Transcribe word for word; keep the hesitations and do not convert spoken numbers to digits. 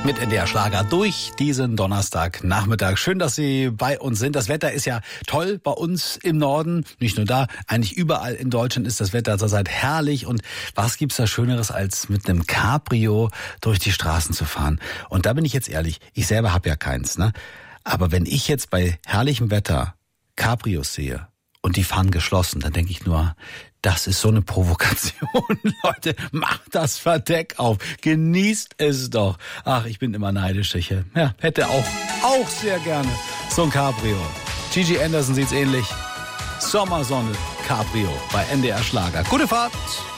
Mit N D R Schlager durch diesen Donnerstagnachmittag. Schön, dass Sie bei uns sind. Das Wetter ist ja toll bei uns im Norden. Nicht nur da, eigentlich überall in Deutschland ist das Wetter zurzeit herrlich. Und was gibt's da Schöneres, als mit einem Cabrio durch die Straßen zu fahren? Und da bin ich jetzt ehrlich, ich selber habe ja keins, ne? Aber wenn ich jetzt bei herrlichem Wetter Cabrios sehe und die fahren geschlossen, dann denke ich nur, das ist so eine Provokation. Leute, macht das Verdeck auf. Genießt es doch. Ach, ich bin immer neidisch. Ich ja, hätte auch, auch sehr gerne so ein Cabrio. Gigi Anderson sieht's ähnlich. Sommersonne Cabrio bei N D R Schlager. Gute Fahrt.